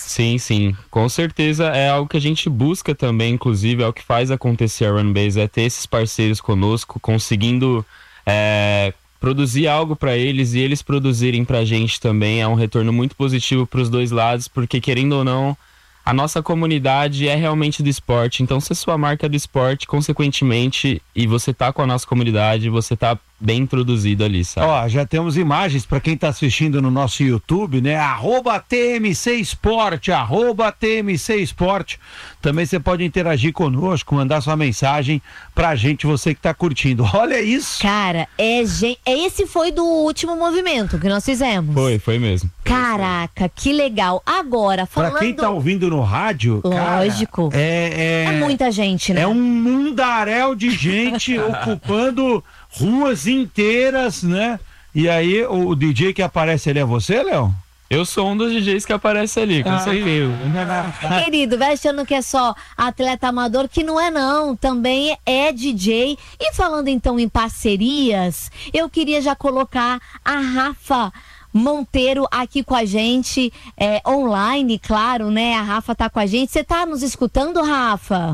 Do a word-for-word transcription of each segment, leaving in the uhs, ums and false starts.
Sim, sim, com certeza é algo que a gente busca também, inclusive é o que faz acontecer a Runbase, é ter esses parceiros conosco, conseguindo é, produzir algo para eles e eles produzirem pra gente também, é um retorno muito positivo para os dois lados, porque querendo ou não, a nossa comunidade é realmente do esporte, então se a sua marca é do esporte, consequentemente, e você tá com a nossa comunidade, você tá bem introduzido ali, sabe? Ó, já temos imagens para quem tá assistindo no nosso YouTube, né? Arroba T M C Esporte, arroba T M C Esporte. Também você pode interagir conosco, mandar sua mensagem pra gente, você que tá curtindo. Olha isso! Cara, é, gen... esse foi do último movimento que nós fizemos. Foi, foi mesmo. Caraca, que legal. Agora, falando... Pra quem tá ouvindo no rádio, lógico. Cara, é, é... é muita gente, né? É um mundaréu de gente ocupando ruas inteiras, né? E aí, o D J que aparece ali é você, Léo? Eu sou um dos D Js que aparece ali, com certeza. Querido, vai achando que é só atleta amador, que não é não, também é D J. E falando então em parcerias, eu queria já colocar a Rafa Monteiro aqui com a gente, é, online, claro, né? A Rafa tá com a gente. Você tá nos escutando, Rafa?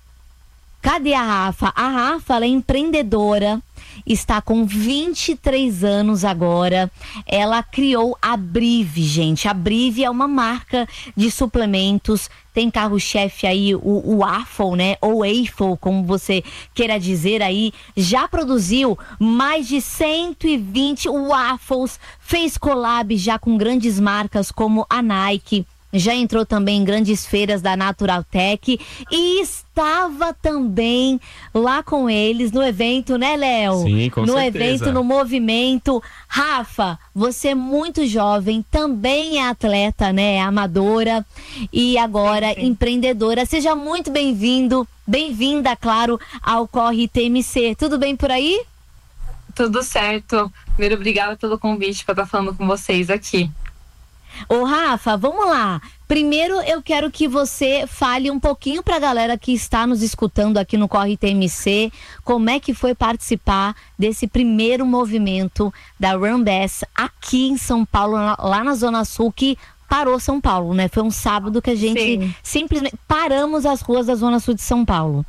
Cadê a Rafa? A Rafa, ela é empreendedora, está com vinte e três anos agora. Ela criou a Brive, gente. A Brive é uma marca de suplementos. Tem carro-chefe aí, o, o Waffle, né? Ou Waffle, como você queira dizer aí. Já produziu mais de cento e vinte waffles. Fez collab já com grandes marcas como a Nike. Já entrou também em grandes feiras da Naturaltech e estava também lá com eles no evento, né, Léo? Sim, com no certeza. No evento, no movimento. Rafa, você é muito jovem, também é atleta, né, é amadora e agora sim, sim. empreendedora. Seja muito bem-vindo, bem-vinda, claro, ao Corre T M C. Tudo bem por aí? Tudo certo. Primeiro, obrigada pelo convite para estar falando com vocês aqui. Ô Rafa, vamos lá. Primeiro eu quero que você fale um pouquinho pra galera que está nos escutando aqui no Corre T M C, como é que foi participar desse primeiro movimento da Runbase aqui em São Paulo, lá na Zona Sul, que parou São Paulo, né? Foi um sábado que a gente Sim. simplesmente paramos as ruas da Zona Sul de São Paulo.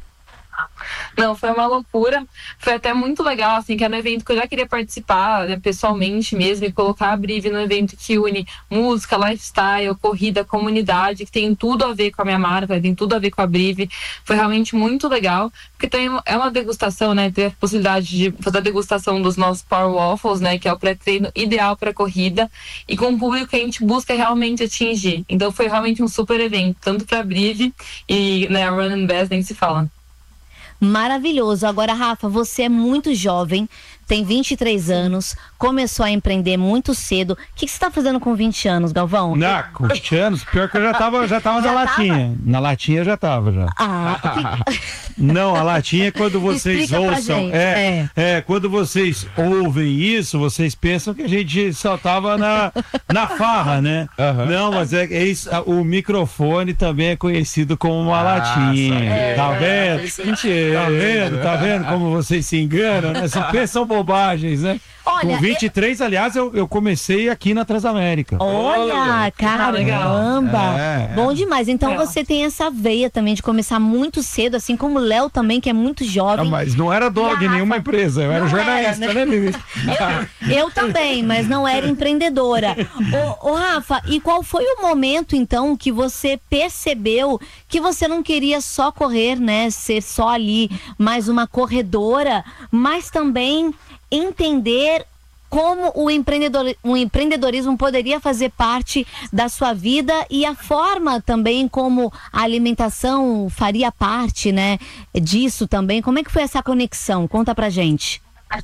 Não, foi uma loucura, foi até muito legal, assim, que era um evento que eu já queria participar, né, pessoalmente mesmo, e colocar a Brive no evento que une música, lifestyle, corrida, comunidade, que tem tudo a ver com a minha marca, tem tudo a ver com a Brive. Foi realmente muito legal, porque tem, é uma degustação, né, ter a possibilidade de fazer a degustação dos nossos Power Waffles, né, que é o pré-treino ideal para corrida, e com o público que a gente busca realmente atingir. Então foi realmente um super evento, tanto para a Brive e, né, a Runbase nem se fala. Maravilhoso. Agora, Rafa, você é muito jovem, tem vinte e três anos, começou a empreender muito cedo. O que, que você está fazendo com vinte anos, Galvão? Não, com vinte anos, pior que eu já tava, já tava já na tava? latinha. Na latinha eu já tava, já. Ah, não, a latinha é quando vocês Explica ouçam. É, é. é, quando vocês ouvem isso, vocês pensam que a gente só tava na, na farra, né? Uhum. Não, mas é, é isso, o microfone também é conhecido como uma ah, latinha. É, tá vendo? É, tá vendo? Tá vendo como vocês se enganam, né? Só pensam bobagens, né? Olha, com vinte e três, eu... aliás, eu, eu comecei aqui na Transamérica. Olha, caramba! É, é. Bom demais. Então é. você tem essa veia também de começar muito cedo, assim como o Léo também, que é muito jovem. Não, mas não era dono de nenhuma empresa, eu era jornalista, era, né, né eu, eu também, mas não era empreendedora. Ô, ô, Rafa, e qual foi o momento, então, que você percebeu que você não queria só correr, né, ser só ali mais uma corredora, mas também entender como o, empreendedor, o empreendedorismo poderia fazer parte da sua vida e a forma também como a alimentação faria parte, né, disso também. Como é que foi essa conexão? Conta pra gente.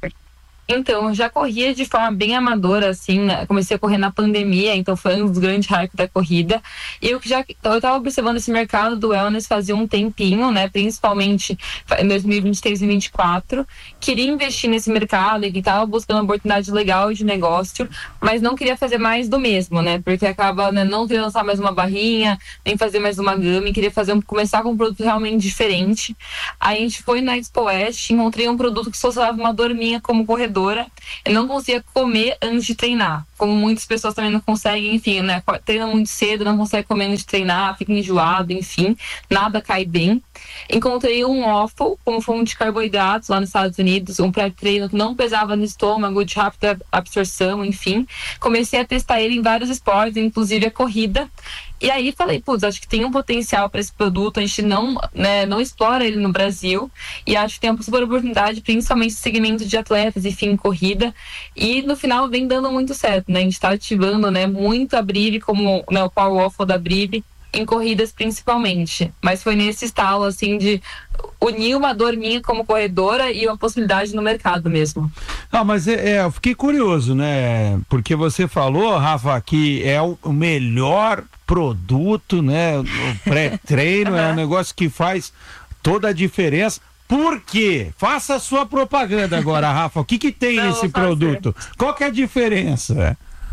Então, eu já corria de forma bem amadora, assim, né? Comecei a correr na pandemia, então foi um dos grandes hypes da corrida. E eu já então, eu tava observando esse mercado do wellness fazia um tempinho, né? Principalmente em dois mil e vinte e três e dois mil e vinte e quatro. Queria investir nesse mercado e que tava buscando uma oportunidade legal de negócio, mas não queria fazer mais do mesmo, né? Porque acaba, né, não queria lançar mais uma barrinha, nem fazer mais uma gama, e queria fazer um, começar com um produto realmente diferente. Aí a gente foi na Expo West, encontrei um produto que solucionava uma dor minha como corredor. Eu não conseguia comer antes de treinar. como muitas pessoas também não conseguem, enfim, né? Treina muito cedo, não consegue comer antes de treinar, fica enjoado, enfim, nada cai bem. Encontrei um waffle como fonte de carboidratos lá nos Estados Unidos, um pré-treino que não pesava no estômago, de rápida absorção, enfim. Comecei a testar ele em vários esportes, inclusive a corrida. E aí falei, putz, acho que tem um potencial para esse produto, a gente não, né, não explora ele no Brasil, e acho que tem uma super oportunidade, principalmente no segmento de atletas, enfim, corrida, e no final vem dando muito certo, né, a gente está ativando, né, muito a Brive, como, né, o Power Waffle da Brive, em corridas principalmente, mas foi nesse estalo, assim, de unir uma dor minha como corredora e uma possibilidade no mercado mesmo. Ah, mas é, é, eu fiquei curioso, né, porque você falou, Rafa, que é o melhor produto, né, o pré-treino é um negócio que faz toda a diferença. Por quê? Faça a sua propaganda agora, Rafa, o que que tem nesse produto? Qual que é a diferença?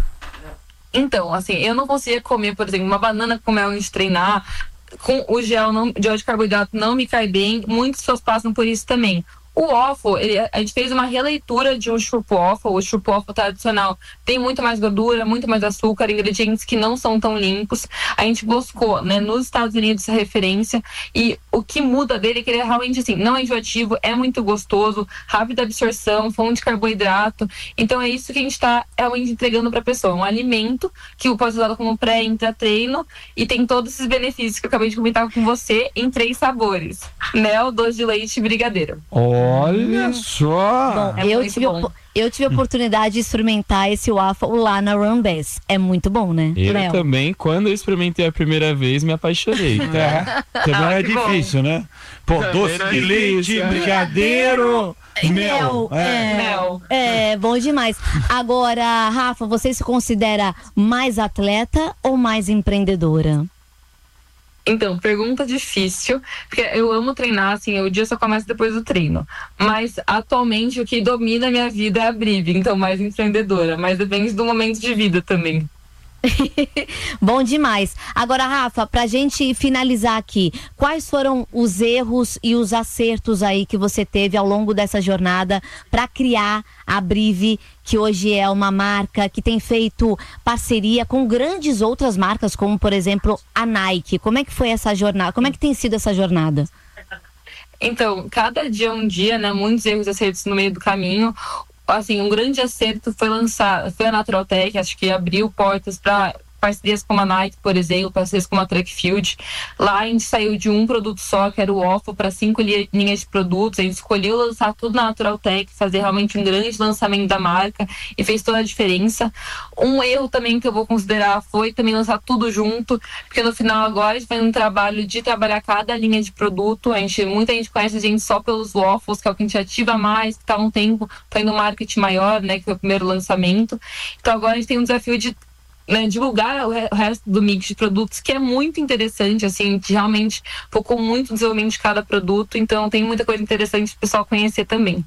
Então, assim, eu não conseguia comer, por exemplo, uma banana com mel antes de treinar, com o gel, não, gel de carboidrato não me cai bem, muitas pessoas passam por isso também. O waffle, ele, a gente fez uma releitura de um churro waffle. O churro waffle tradicional tem muito mais gordura, muito mais açúcar, ingredientes que não são tão limpos. A gente buscou, né, nos Estados Unidos essa referência, e o que muda dele é que ele é realmente assim, não é enjoativo, é muito gostoso, rápida absorção, fonte de carboidrato. Então é isso que a gente está realmente entregando para a pessoa, um alimento que pode ser usado como pré, intra-treino, e tem todos esses benefícios que eu acabei de comentar com você em três sabores: mel, doce de leite e brigadeiro. Olha só! Bom, é eu, tive bom. eu tive a oportunidade de experimentar esse waffle lá na Run Bass. É muito bom, né? Eu Léo? também, quando eu experimentei a primeira vez, me apaixonei. É, também ah, é difícil, bom. né? Pô, também doce de leite, brigadeiro, mel. Mel, é. É, mel. É, bom demais. Agora, Rafa, você se considera mais atleta ou mais empreendedora? Então, pergunta difícil, porque eu amo treinar, assim, o dia só começa depois do treino. Mas, atualmente, o que domina a minha vida é a Brive, então mais empreendedora. Mas depende do momento de vida também. Bom demais. Agora, Rafa, pra gente finalizar aqui, quais foram os erros e os acertos aí que você teve ao longo dessa jornada para criar a Brive, que hoje é uma marca que tem feito parceria com grandes outras marcas, como por exemplo a Nike? Como é que foi essa jornada? Como é que tem sido essa jornada? Então, cada dia é um dia, né? Muitos erros e acertos no meio do caminho. Assim, um grande acerto foi lançar, foi a Naturaltech, acho que abriu portas para parcerias como a Nike, por exemplo, parcerias como a Track Field. Lá a gente saiu de um produto só, que era o waffle, para cinco linhas de produtos. A gente escolheu lançar tudo na Naturaltech, fazer realmente um grande lançamento da marca, e fez toda a diferença. Um erro também que eu vou considerar foi também lançar tudo junto, porque no final agora a gente faz um trabalho de trabalhar cada linha de produto. A gente, muita gente conhece a gente só pelos waffles, que é o que a gente ativa mais, que está um tempo fazendo um marketing maior, né, que foi o primeiro lançamento. Então agora a gente tem um desafio de Né, divulgar o, re o resto do mix de produtos, que é muito interessante, assim, a gente realmente focou muito no desenvolvimento de cada produto, então tem muita coisa interessante para o pessoal conhecer também.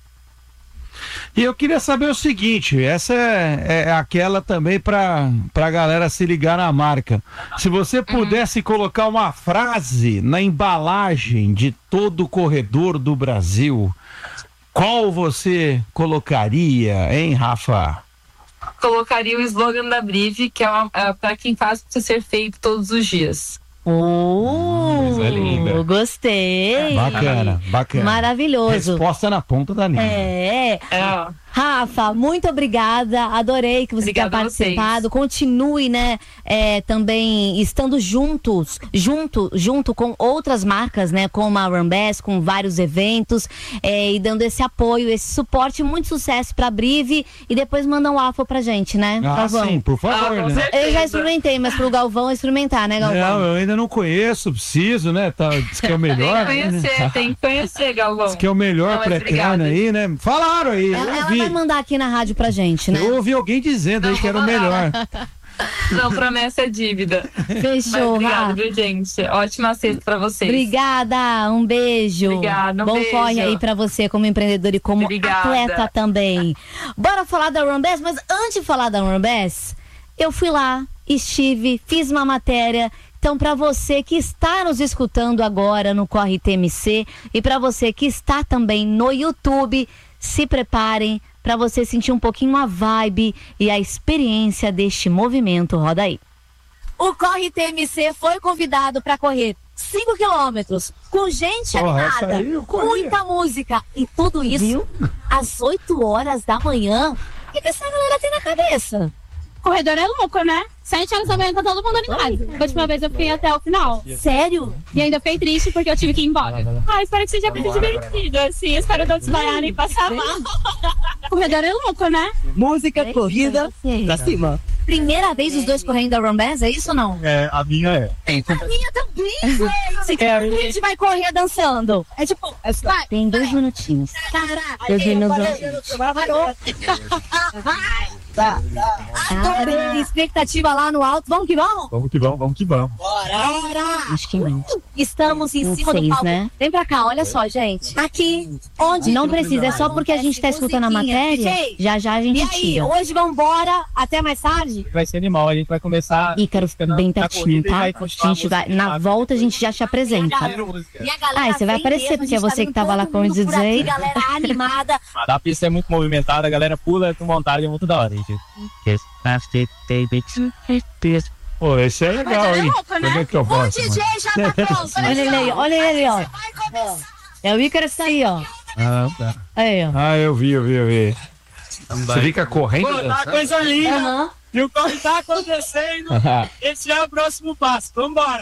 E eu queria saber o seguinte, essa é, é aquela também para a galera se ligar na marca. Se você pudesse uhum. colocar uma frase na embalagem de todo corredor do Brasil, qual você colocaria, hein, Rafa? Colocaria o slogan da Brive, que é, é para quem faz precisa ser feito todos os dias. Oh, coisa linda. Gostei. Bacana, bacana. Maravilhoso. Resposta na ponta da língua. É. É. Rafa, muito obrigada. Adorei que você tenha participado. Continue, né, é, também estando juntos, junto, junto com outras marcas, né, como a Run Bass, com vários eventos, é, e dando esse apoio, esse suporte. Muito sucesso pra Brive, e depois manda um waffle pra gente, né, Ah, Galvão? sim, por favor, Ah, né? Eu já experimentei, mas pro Galvão experimentar, né, Galvão? Não, eu ainda não conheço, preciso, né? Tá, diz que é o melhor. Tem que conhecer, né? tem que conhecer, Galvão. Diz que é o melhor Não, mas pré-treino obrigada. aí, né? Falaram aí, Ela, eu ela ouvi. vai mandar aqui na rádio pra gente, né? Eu ouvi alguém dizendo aí Não, que era o vou melhor. Não, promessa é dívida. Mas Fechou, obrigada, Rafa. viu, gente? Ótima sexta pra vocês. Obrigada, um beijo. Obrigada, um Bom beijo. corre aí pra você como empreendedor e como Obrigada. atleta também. Bora falar da Run Bass, mas antes de falar da Run Bass, eu fui lá, estive, fiz uma matéria. Então, para você que está nos escutando agora no Corre T M C e para você que está também no YouTube, se preparem, para você sentir um pouquinho a vibe e a experiência deste movimento. Roda aí. O Corre T M C foi convidado para correr cinco quilômetros, com gente Porra, animada, aí eu corria. muita música e tudo isso Viu? às oito horas da manhã. O que essa galera tem na cabeça? Corredor é louco, né? Sete horas da manhã tá todo mundo animado. A última vez eu fiquei até o final. Sério? E ainda fiquei triste porque eu tive que ir embora. Ah, espero que seja muito divertido, assim. Espero não desmaiar nem passar mal. Corredor é louco, né? Música, corrida, pra cima. Primeira vez os dois correndo a Run Bass, é isso ou não? É, a minha é. A minha também, gente. É, A gente vai correr dançando. É tipo, vai. Tem dois minutinhos. Caraca. Eu vi nos Parou. Tá, Adorei. Expectativa lá no alto. Vamos que vamos? Vamos que vamos, vamos que vamos. Bora. Acho que não. Estamos em Um cima seis, do palco. né? Vem pra cá, olha só, gente. Aqui, onde? Não precisa, é só porque a gente tá escutando a matéria. Já já a gente E aí, tira. hoje vambora, até mais tarde? Vai ser animal, a gente vai começar. Ícaro, bem pertinho, tá? vai A continuar gente vai, música na animada. volta a gente já te apresenta. E a galera Ah, você vai vem aparecer, mesmo, porque é a gente você tá que tava lá vendo com o todo mundo por D J. aqui, galera animada. A pista é muito movimentada, a galera pula com vontade, é muito da hora, gente. Pô, esse é legal, hein? Como é que eu O posso? D J já tá pronto. Olha ele aí, olha ele ali, ó. Vai começar. É o Ícaro que tá aí, ó. Ah, tá. Aí, ó. Ah, eu vi, eu vi, eu vi. Você fica correndo? Tá coisa linda! Aham. E o corre tá acontecendo! Esse é o próximo passo, vambora!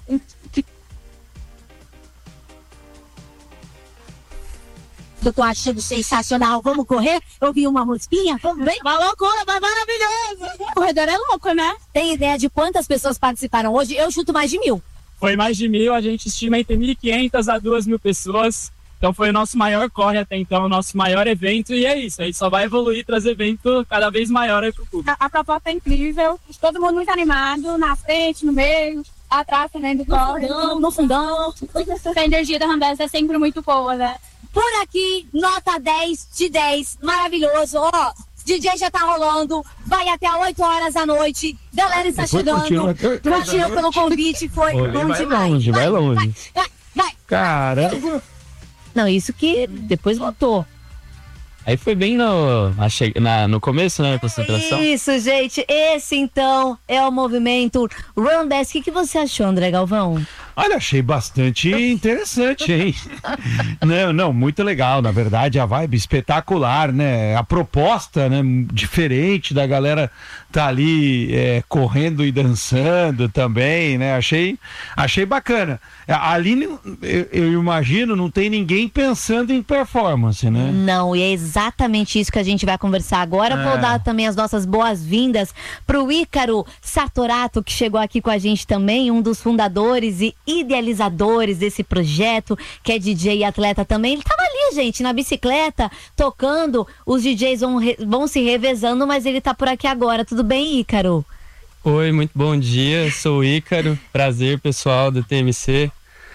Eu tô achando sensacional. Vamos correr? Eu vi uma musiquinha. Vamos bem? Uma loucura, mas maravilhoso. Corredor é louco, né? Tem ideia de quantas pessoas participaram hoje? Eu chuto mais de mil. Foi mais de mil, a gente estima entre mil e quinhentas a duas mil pessoas. Então foi o nosso maior corre até então, o nosso maior evento. E é isso, a gente só vai evoluir, trazer evento cada vez maior aí pro público. A, a proposta é incrível. Todo mundo muito animado, na frente, no meio, atrás também do corre. No fundão. A energia da Run Bass é sempre muito boa, né? Por aqui, nota dez de dez. Maravilhoso. Ó, D J já tá rolando. Vai até oito horas da noite. Galera está Depois chegando. continua até oito horas da Valeu noite. pelo convite. Foi Oi, bom vai demais. longe, vai longe. Vai, vai. Caramba. Não, isso que depois voltou. Aí foi bem no, na che- na- no começo, né, da concentração. Isso, gente. Esse, então, é o movimento Run Bass. O que, que você achou, André Galvão? Olha, achei bastante interessante, hein? Não, não, muito legal, na verdade, a vibe espetacular, né? A proposta, né, diferente da galera tá ali é, correndo e dançando também, né? Achei, achei bacana. Ali, eu, eu imagino, não tem ninguém pensando em performance, né? Não, e é exatamente isso que a gente vai conversar agora. É. Vou dar também as nossas boas-vindas pro Ícaro Satorato, que chegou aqui com a gente também, um dos fundadores e idealizadores desse projeto, que é D J e atleta também. Ele tava ali, gente, na bicicleta, tocando. Os D Js vão, re- vão se revezando, mas ele tá por aqui agora. Tudo bem, Ícaro? Oi, muito bom dia, sou o Ícaro, prazer pessoal do T M C.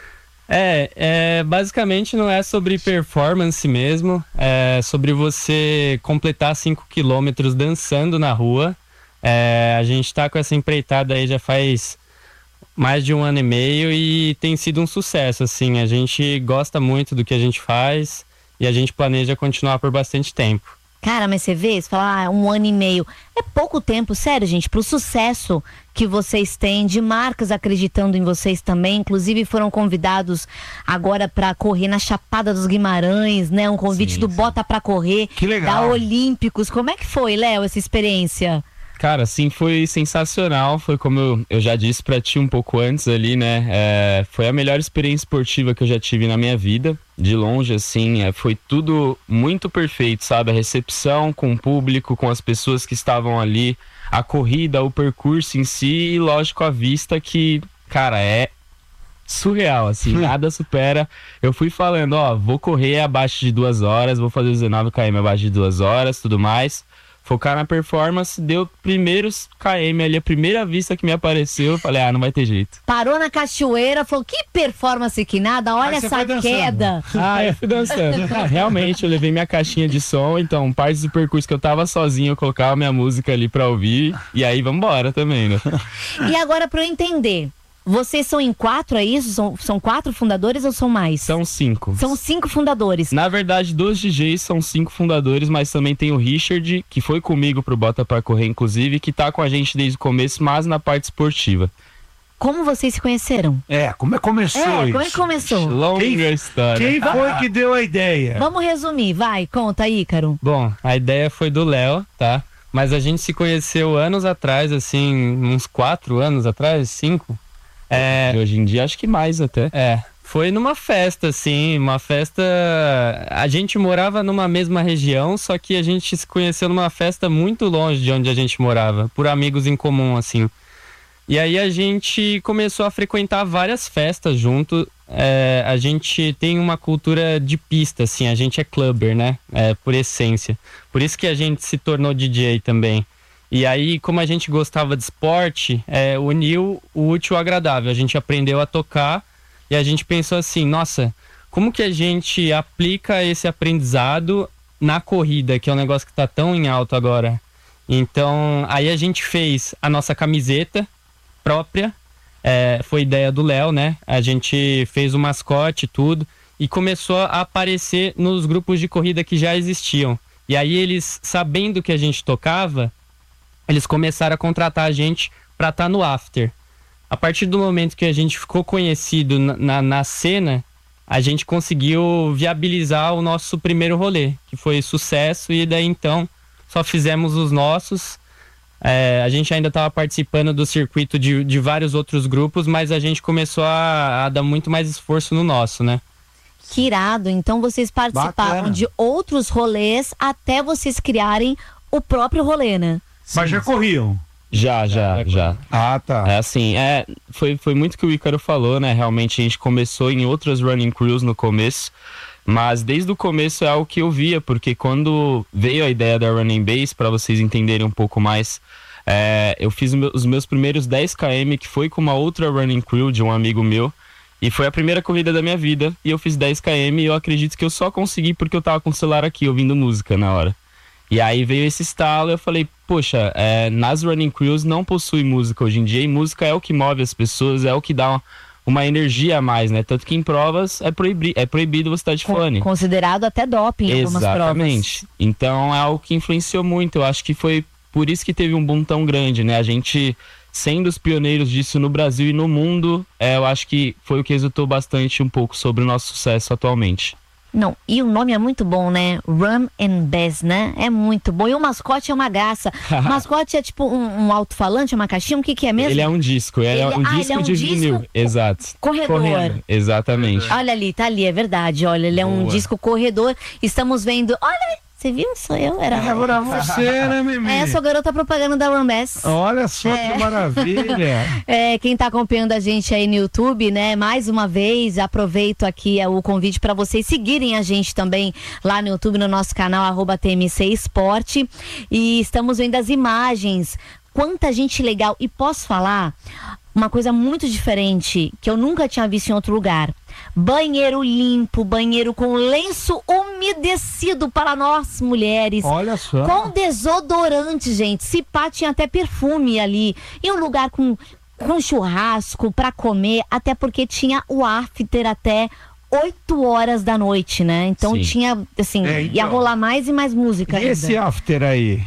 É, é, basicamente não é sobre performance mesmo, é sobre você completar cinco quilômetros dançando na rua. É, a gente tá com essa empreitada aí já faz mais de um ano e meio e tem sido um sucesso, assim, a gente gosta muito do que a gente faz e a gente planeja continuar por bastante tempo. Cara, mas você vê, você fala, ah, um ano e meio. É pouco tempo, sério, gente, pro sucesso que vocês têm, de marcas acreditando em vocês também. Inclusive foram convidados agora pra correr na Chapada dos Guimarães, né? Um convite Sim, do sim. Bota Pra Correr, Que legal. da Olímpicos. Como é que foi, Léo, essa experiência? Cara, assim, foi sensacional, foi como eu, eu já disse pra ti um pouco antes ali, né, é, foi a melhor experiência esportiva que eu já tive na minha vida, de longe, assim, é, foi tudo muito perfeito, sabe, a recepção com o público, com as pessoas que estavam ali, a corrida, o percurso em si e, lógico, a vista que, cara, é surreal, assim, nada supera. Eu fui falando, ó, vou correr abaixo de duas horas, vou fazer dezenove quilômetros abaixo de duas horas, tudo mais. Focar na performance, deu primeiros km ali, a primeira vista que me apareceu, eu falei, ah, não vai ter jeito. Parou na cachoeira, falou, que performance que nada, olha Aí você essa foi dançando. queda. Ah, eu fui dançando. Ah, realmente, eu levei minha caixinha de som, então, partes do percurso que eu tava sozinho, eu colocava minha música ali pra ouvir, e aí vambora também, né? E agora, pra eu entender, Vocês são em quatro, é isso? São, são quatro fundadores ou são mais? São cinco. São cinco fundadores. Na verdade, dos D Js são cinco fundadores, mas também tem o Richard, que foi comigo pro Bota Pra Correr, inclusive, que tá com a gente desde o começo, mas na parte esportiva. Como vocês se conheceram? É, como é que começou é, isso? como é que começou? Longa Quem- história. Quem foi que deu a ideia? Vamos resumir, vai, conta aí, Ícaro. Bom, a ideia foi do Léo, tá? Mas a gente se conheceu anos atrás, assim, uns quatro anos atrás, cinco. É, E hoje em dia, acho que mais até. é, foi numa festa, assim, uma festa... A gente morava numa mesma região, só que a gente se conheceu numa festa muito longe de onde a gente morava, por amigos em comum, assim. E aí a gente começou a frequentar várias festas junto. É, a gente tem uma cultura de pista, assim, a gente é clubber, né? É, por essência. Por isso que a gente se tornou D J também. E aí, como a gente gostava de esporte, é, uniu o útil ao agradável. A gente aprendeu a tocar e a gente pensou assim, nossa, como que a gente aplica esse aprendizado na corrida, que é um negócio que tá tão em alta agora? Então, aí a gente fez a nossa camiseta própria, é, foi ideia do Léo, né? A gente fez o mascote e tudo, e começou a aparecer nos grupos de corrida que já existiam. E aí eles, sabendo que a gente tocava, eles começaram a contratar a gente pra estar no after. A partir do momento que a gente ficou conhecido na, na, na cena, a gente conseguiu viabilizar o nosso primeiro rolê, que foi sucesso, e daí então só fizemos os nossos. É, a gente ainda estava participando do circuito de, de vários outros grupos, mas a gente começou a, a dar muito mais esforço no nosso, né? Que irado. Então vocês participaram Bacana. de outros rolês até vocês criarem o próprio rolê, né? Mas já corriam. Já, já, já. Ah, tá. É assim, é, foi, foi muito o que o Ícaro falou, né? Realmente a gente começou em outras running crews no começo, mas desde o começo é algo que eu via, porque quando veio a ideia da Running Base, para vocês entenderem um pouco mais, é, eu fiz os meus primeiros dez quilômetros, que foi com uma outra running crew de um amigo meu, e foi a primeira corrida da minha vida, e eu fiz dez quilômetros, e eu acredito que eu só consegui porque eu tava com o celular aqui, ouvindo música na hora. E aí veio esse estalo e eu falei, poxa, é, nas running crews não possui música hoje em dia, e música é o que move as pessoas, é o que dá uma, uma energia a mais, né? Tanto que em provas é, proibi é proibido você estar de fone. Considerado até doping em algumas provas. Exatamente. Então é algo que influenciou muito, eu acho que foi por isso que teve um boom tão grande, né? A gente, sendo os pioneiros disso no Brasil e no mundo, é, eu acho que foi o que resultou bastante um pouco sobre o nosso sucesso atualmente. Não, e o nome é muito bom, né? Rum and Bass, né? É muito bom. E o mascote é uma graça. O mascote é tipo um, um alto-falante, uma caixinha, o que que é mesmo? Ele é um disco, ele, Ele- é um ah, ele disco é um de disco vinil. Exato. Corredor. Correndo. Exatamente. Olha ali, tá ali, é verdade. Olha, ele é um Boa. disco corredor. Estamos vendo. Olha, você viu? Sou eu, era. Agora você, né, Mimi? É, sou garota propaganda da Rum Bass. Olha só É. que maravilha. É, quem tá acompanhando a gente aí no YouTube, né? Mais uma vez, aproveito aqui é, o convite para vocês seguirem a gente também lá no YouTube, no nosso canal, arroba T M C Esporte. E estamos vendo as imagens. Quanta gente legal. E posso falar uma coisa muito diferente que eu nunca tinha visto em outro lugar. Banheiro limpo, banheiro com lenço umedecido para nós mulheres. Olha só. Com desodorante, gente. Se pá, tinha até perfume ali. E um lugar com, com churrasco para comer, até porque tinha o after até oito horas da noite, né? Então Sim. tinha, assim, É, então. ia rolar mais e mais música. E esse ainda. after aí?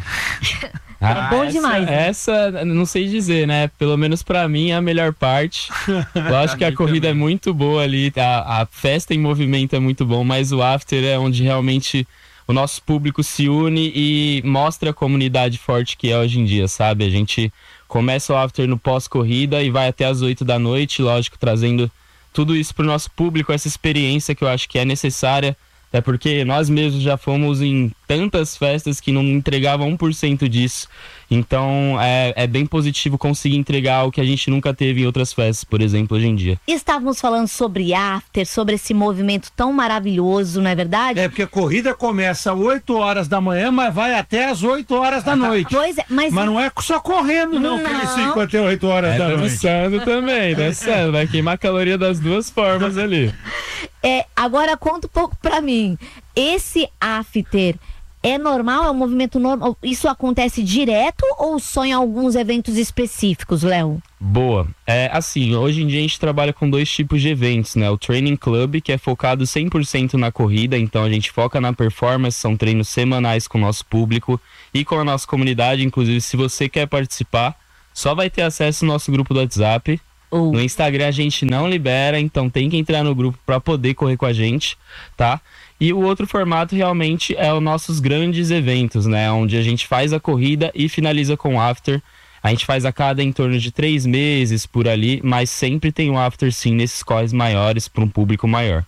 Ah, bom essa- demais, né? Essa, não sei dizer, né? Pelo menos pra mim é a melhor parte. Eu acho que a corrida é muito boa ali, a, a festa em movimento é muito bom, mas o after é onde realmente o nosso público se une e mostra a comunidade forte que é hoje em dia, sabe? A gente começa o after no pós-corrida e vai até as oito da noite, lógico, trazendo tudo isso pro nosso público, essa experiência que eu acho que é necessária. Até porque nós mesmos já fomos em tantas festas que não entregavam um por cento disso. Então é, é bem positivo conseguir entregar o que a gente nunca teve em outras festas, por exemplo, hoje em dia. Estávamos falando sobre after, sobre esse movimento tão maravilhoso, não é verdade? É porque a corrida começa às oito horas da manhã, mas vai até às oito horas da noite. Pois é, mas, Mas não é só correndo, não, Não. aqueles cinquenta e oito horas É da noite. dançando também, dançando. Vai queimar a caloria das duas formas ali. é, agora conta um pouco pra mim. Esse after É normal? É um movimento normal? Isso acontece direto ou só em alguns eventos específicos, Léo? Boa. É assim, hoje em dia a gente trabalha com dois tipos de eventos, né? O Training Club, que é focado cem por cento na corrida, então a gente foca na performance, são treinos semanais com o nosso público e com a nossa comunidade. Inclusive, se você quer participar, só vai ter acesso ao nosso grupo do WhatsApp. Uh. No Instagram a gente não libera, então tem que entrar no grupo para poder correr com a gente, tá? E o outro formato realmente é os nossos grandes eventos, né? Onde a gente faz a corrida e finaliza com o after. A gente faz a cada em torno de três meses por ali, mas sempre tem um after sim nesses corres maiores para um público maior.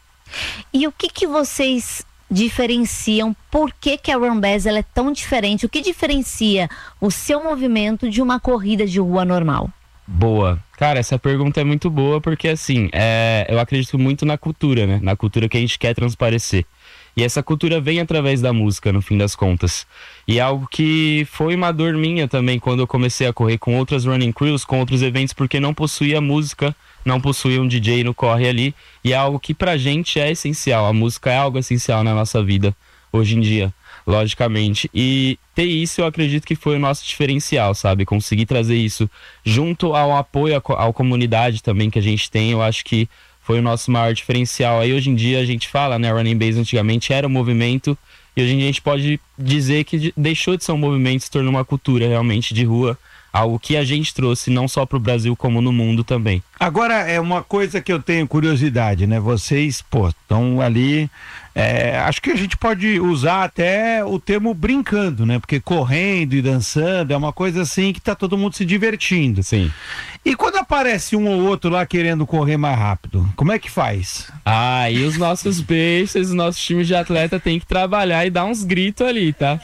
E o que que vocês diferenciam? Por que que a Run-Bass ela é tão diferente? O que diferencia o seu movimento de uma corrida de rua normal? Boa. Cara, essa pergunta é muito boa porque, assim, é, eu acredito muito na cultura, né? Na cultura que a gente quer transparecer. E essa cultura vem através da música, no fim das contas. E é algo que foi uma dor minha também quando eu comecei a correr com outras running crews, com outros eventos, porque não possuía música, não possuía um D J no corre ali. E é algo que pra gente é essencial. A música é algo essencial na nossa vida, hoje em dia, logicamente. E ter isso eu acredito que foi o nosso diferencial, sabe? Conseguir trazer isso junto ao apoio à, à comunidade também que a gente tem, eu acho que foi o nosso maior diferencial. Aí hoje em dia a gente fala, né, Running Bass antigamente era um movimento e hoje em dia a gente pode dizer que deixou de ser um movimento, se tornou uma cultura realmente de rua, algo que a gente trouxe não só para o Brasil como no mundo também. Agora é uma coisa que eu tenho curiosidade, né? Vocês, pô, estão ali, é, acho que a gente pode usar até o termo brincando, né? Porque correndo e dançando é uma coisa assim que tá todo mundo se divertindo. Sim. E quando aparece um ou outro lá querendo correr mais rápido, como é que faz? Ah, e os nossos peixes, os nossos times de atleta tem que trabalhar e dar uns gritos ali, tá?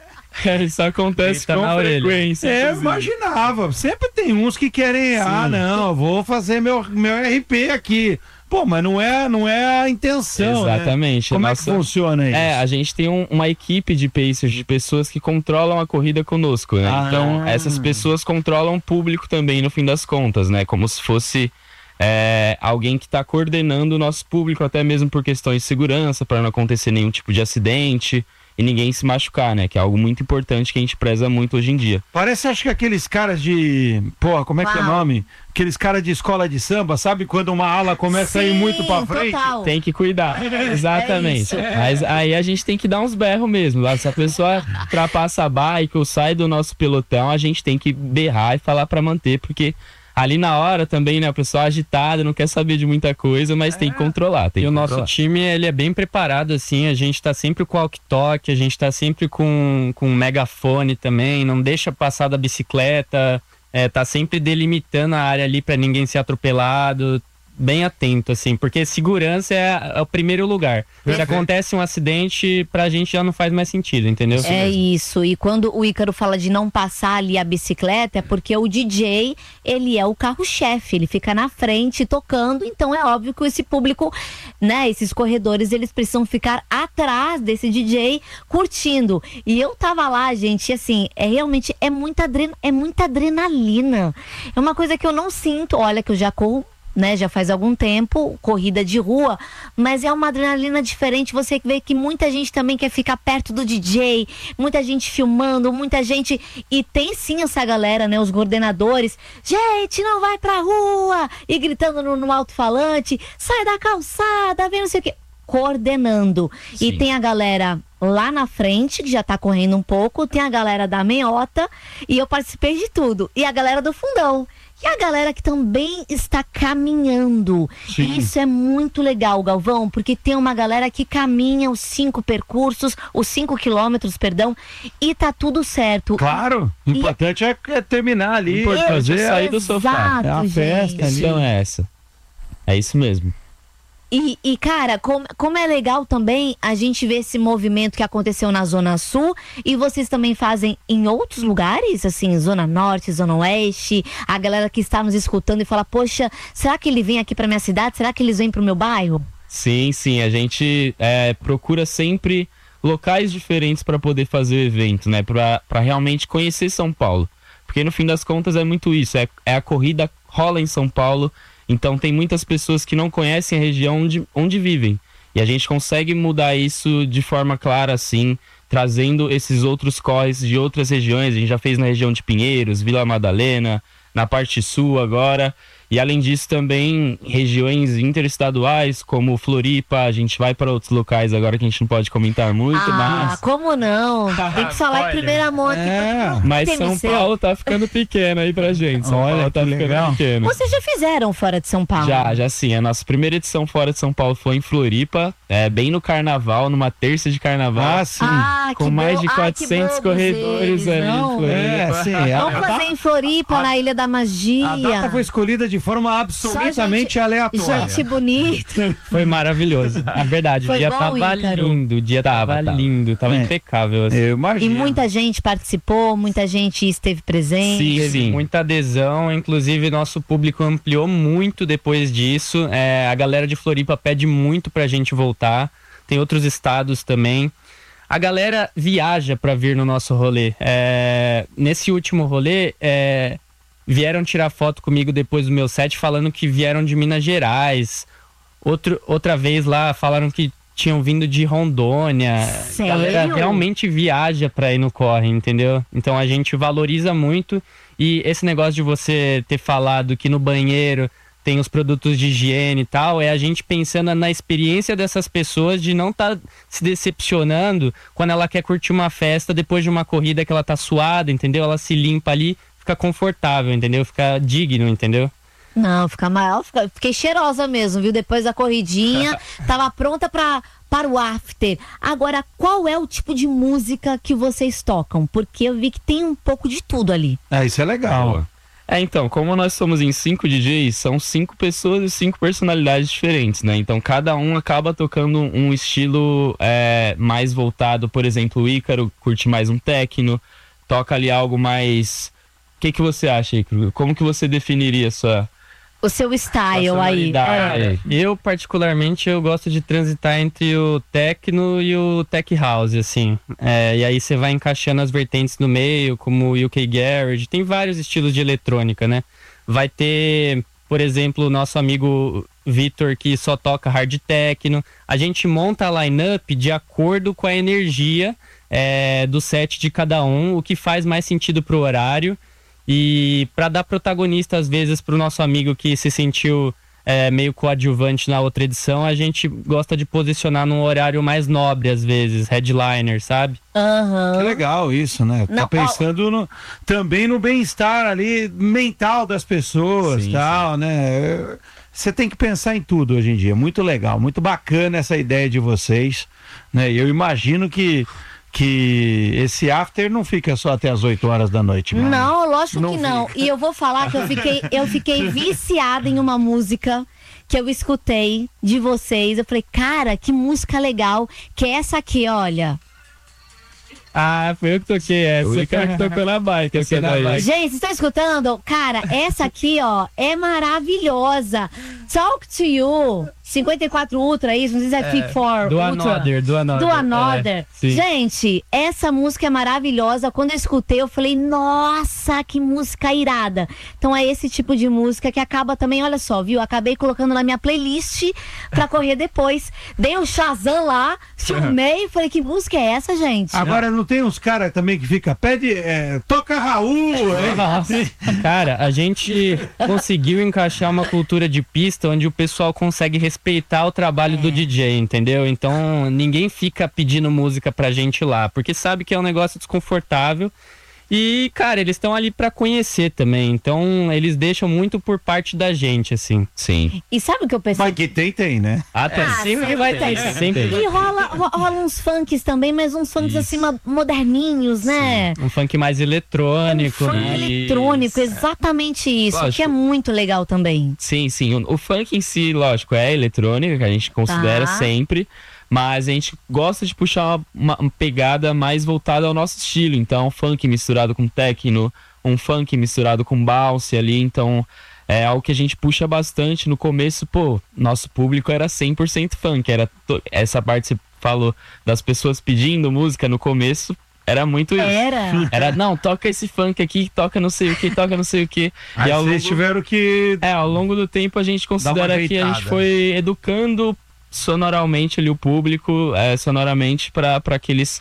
Isso acontece com frequência. É, eu imaginava. Sempre tem uns que querem, Sim. ah, não, vou fazer meu, meu R P aqui. Pô, mas não é, não é a intenção, Exatamente. Né? Como Nossa... é que funciona isso? É, a gente tem um, uma equipe de pacers, de pessoas que controlam a corrida conosco, né? Ah. Então, essas pessoas controlam o público também, no fim das contas, né? Como se fosse é, alguém que está coordenando o nosso público, até mesmo por questões de segurança, para não acontecer nenhum tipo de acidente e ninguém se machucar, né? Que é algo muito importante que a gente preza muito hoje em dia. Parece, acho que aqueles caras de... Porra, como é Uau. que é o nome? Aqueles caras de escola de samba, sabe? Quando uma ala começa Sim, a ir muito pra frente. Total. Tem que cuidar. Exatamente. É Mas aí a gente tem que dar uns berros mesmo. Lá. Se a pessoa ultrapassa a bike ou sai do nosso pelotão, a gente tem que berrar e falar pra manter, porque... Ali na hora também, né, o pessoal agitado, não quer saber de muita coisa, mas é. tem que controlar. Tem e que o controlar. nosso time, ele é bem preparado, assim, a gente tá sempre com walkie-talkie, a gente tá sempre com, com megafone também, não deixa passar da bicicleta, é, tá sempre delimitando a área ali pra ninguém ser atropelado, bem atento, assim, porque segurança é, é o primeiro lugar. Se acontece um acidente, pra gente já não faz mais sentido, entendeu? É isso, e quando o Ícaro fala de não passar ali a bicicleta, é porque o D J, ele é o carro-chefe, ele fica na frente tocando, então é óbvio que esse público, né, esses corredores, eles precisam ficar atrás desse D J, curtindo. E eu tava lá, gente, assim, é realmente, é muita, adren é muita adrenalina. É uma coisa que eu não sinto, olha que eu já corro, né, já faz algum tempo, corrida de rua, mas é uma adrenalina diferente. Você vê que muita gente também quer ficar perto do D J, muita gente filmando, muita gente, e tem sim essa galera, né, os coordenadores, gente, não vai pra rua, e gritando no, no alto-falante, sai da calçada, vem não sei o que, coordenando. Sim. E tem a galera lá na frente, que já tá correndo um pouco, tem a galera da meiota, e eu participei de tudo, e a galera do fundão. E a galera que também está caminhando. Sim. Isso é muito legal, Galvão, porque tem uma galera que caminha os cinco percursos, os cinco quilômetros, perdão, e tá tudo certo. Claro, o importante e... é, é terminar ali. O importante é sair do sofá. É a festa ali. Então é essa. É isso mesmo. E, e cara, como, como é legal também a gente ver esse movimento que aconteceu na Zona Sul, e vocês também fazem em outros lugares, assim, Zona Norte, Zona Oeste, a galera que está nos escutando e fala, poxa, será que ele vem aqui pra minha cidade? Será que eles vêm pro meu bairro? Sim, sim, a gente é, procura sempre locais diferentes para poder fazer o evento, né, pra, pra realmente conhecer São Paulo, porque no fim das contas é muito isso, é, é a corrida rola em São Paulo. Então tem muitas pessoas que não conhecem a região onde, onde vivem. E a gente consegue mudar isso de forma clara, assim, trazendo esses outros corres de outras regiões. A gente já fez na região de Pinheiros, Vila Madalena, na parte sul agora. E além disso também regiões interestaduais como Floripa, a gente vai para outros locais agora que a gente não pode comentar muito, ah, mas... como não? Tem que falar em primeira mão aqui. É, mas São Paulo tá ficando pequeno aí pra gente. São Olha, Paulo tá ficando legal. pequeno. Vocês já fizeram fora de São Paulo? Já, já sim. A nossa primeira edição fora de São Paulo foi em Floripa, é, bem no carnaval, numa terça de carnaval. Ah, sim. Ah, com mais de bo... quatrocentos ah, corredores ali em Floripa. É, sim. Vamos A, fazer em Floripa, a, na Ilha da Magia. a data foi escolhida de forma absolutamente gente, aleatória. Gente bonita. Foi maravilhoso. É verdade, Foi o dia bom, tava Ícaro? lindo, o dia tava, Tava, lindo, tava É. impecável. Assim. Eu E imagino. muita gente participou, muita gente esteve presente. Sim, Teve sim. muita adesão, inclusive nosso público ampliou muito depois disso. É, a galera de Floripa pede muito pra gente voltar. Tem outros estados também. A galera viaja pra vir no nosso rolê. É, nesse último rolê, é, vieram tirar foto comigo depois do meu set falando que vieram de Minas Gerais. Outro, outra vez lá falaram que tinham vindo de Rondônia. Sério? A galera realmente viaja pra ir no corre, entendeu? Então a gente valoriza muito. E esse negócio de você ter falado que no banheiro tem os produtos de higiene e tal, é a gente pensando na experiência dessas pessoas de não estar tá se decepcionando quando ela quer curtir uma festa depois de uma corrida que ela tá suada, entendeu? Ela se limpa ali, fica confortável, entendeu? Fica digno, entendeu? Não, fica maior, fica, fiquei cheirosa mesmo, viu? Depois da corridinha, tava pronta pra, para o after. Agora, qual é o tipo de música que vocês tocam? Porque eu vi que tem um pouco de tudo ali. É, isso é legal. É, então, como nós somos em cinco D Js, são cinco pessoas e cinco personalidades diferentes, né? Então, cada um acaba tocando um estilo é, mais voltado, por exemplo, o Ícaro curte mais um techno, toca ali algo mais... O que que você acha, Ícaro? Como que você definiria a sua... O seu style aí. personalidade? Eu, particularmente, eu gosto de transitar entre o techno e o tech house, assim. É, e aí você vai encaixando as vertentes no meio, como o U K Garage. Tem vários estilos de eletrônica, né? Vai ter, por exemplo, o nosso amigo Vitor, que só toca hard techno. A gente monta a line-up de acordo com a energia é, do set de cada um, o que faz mais sentido pro horário. E para dar protagonista, às vezes, pro nosso amigo que se sentiu é, meio coadjuvante na outra edição, a gente gosta de posicionar num horário mais nobre, às vezes, headliner, sabe? Aham. Que legal isso, né? Não, Tá pensando no, também no bem-estar ali mental das pessoas e Sim, tal, né? Você tem que pensar em tudo hoje em dia. Muito legal, muito bacana essa ideia de vocês, né? E eu imagino que que esse after não fica só até as oito horas da noite, mano. Não, lógico Não que não. E eu vou falar que eu fiquei, eu fiquei viciada em uma música que eu escutei de vocês. Eu falei, cara, que música legal. Que é essa aqui, olha. Ah, foi eu que toquei essa. O Ícaro que tocou na bike. essa na daí. bike. Gente, vocês estão escutando? Cara, essa aqui, ó, é maravilhosa. Talk to You. cinquenta e quatro Ultra, isso? Não sei se é, é Fit for Do Ultra. Another, do Another. Do Another. É, sim. Gente, essa música é maravilhosa. Quando eu escutei, eu falei, nossa, que música irada. Então é esse tipo de música que acaba também, olha só, viu? Acabei colocando na minha playlist pra correr depois. Dei um Shazam lá, filmei, falei, que música é essa, gente? Agora não tem uns caras também que fica, pede, é, toca Raul, hein? Nossa. Cara, a gente conseguiu encaixar uma cultura de pista onde o pessoal consegue respeitar o trabalho é. do D J, entendeu? Então ninguém fica pedindo música pra gente lá, porque sabe que é um negócio desconfortável. E, cara, eles estão ali pra conhecer também, então eles deixam muito por parte da gente, assim. Sim. E sabe o que eu pensei? Mas que tem, tem, né? Ah, tem. Ah, sempre, sempre vai tem. ter. Sempre. E rola, ro- rola uns funks também, mas uns funks Isso. assim ma- moderninhos, né? Um funk mais eletrônico. Um funk né? eletrônico, exatamente isso, Lógico. que é muito legal também. Sim, sim. O, o funk em si, lógico, é eletrônica, que a gente considera Tá. sempre, mas a gente gosta de puxar uma, uma pegada mais voltada ao nosso estilo. Então, funk misturado com techno, um funk misturado com bounce ali. Então, é algo que a gente puxa bastante. No começo, pô, nosso público era cem por cento funk. Era to- essa parte que você falou das pessoas pedindo música no começo. Era muito isso. Era. Era, não, toca esse funk aqui, toca não sei o que, toca não sei o que. Aí vocês tiveram que... É, ao longo do tempo a gente considera que a ajeitada. gente foi educando sonoramente ali o público, é, sonoramente para que eles